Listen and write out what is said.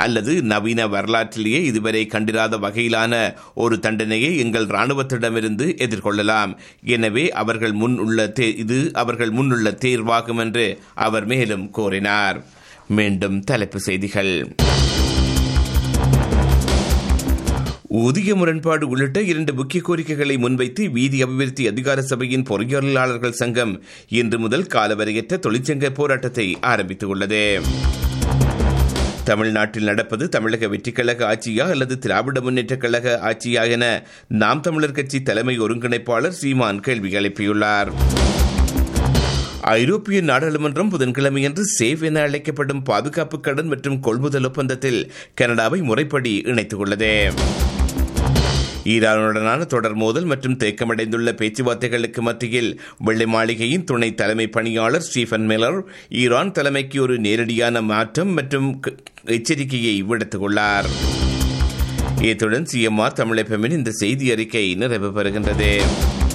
அல்லது நவீன வரலாற்றிலேயே இதுவரை கண்டிராத வகையிலான ஒரு தண்டனையை எங்கள் இராணுவத்திடமிருந்து எதிர்கொள்ளலாம். எனவே அவர்கள் முன்னுள்ள தேர்வாகும் என்று அவர் மேலும் கூறினார். மீண்டும் தலைப்புச் செய்திகள். ஊதிய முரண்பாடு உள்ளிட்ட 2 முக்கிய கோரிக்கைகளை முன்வைத்து வீதி அபிவிருத்தி அதிகார சபையின் பொறியியலாளர்கள் சங்கம் இன்று முதல் காலவரையற்ற தொழிற்சங்க போராட்டத்தை ஆரம்பித்துள்ளது. தமிழ்நாட்டில் நடப்பது தமிழக வெற்றிக் கழக ஆட்சியா அல்லது திராவிட முன்னேற்றக் கழக ஆட்சியா என நாம் தமிழர் கட்சி தலைமை ஒருங்கிணைப்பாளர் சீமான் கேள்வி எழுப்பியுள்ளார். ஐரோப்பிய நாடாளுமன்றம் புதன்கிழமையன்று சேவ் என அழைக்கப்படும் பாதுகாப்பு கடன் மற்றும் கொள்முதல் ஒப்பந்தத்தில் கனடாவை முறைப்படி இணைத்துக் கொண்டது. ஈரானுடனான தொடர் மோதல் மற்றும் தேக்கமடைந்துள்ள பேச்சுவார்த்தைகளுக்கு மத்தியில் வெள்ளை மாளிகையின் துணை தலைமை பணியாளர் ஸ்டீஃபன் மில்லர் ஈரான் தலைமைக்கு ஒரு நேரடியான மாற்றம் மற்றும் எச்சரிக்கையை விடுத்துள்ளார். இத்துடன் CMR தமிழ் FM இந்த செய்தி அறிக்கை நிறைவு பெறுகின்றது.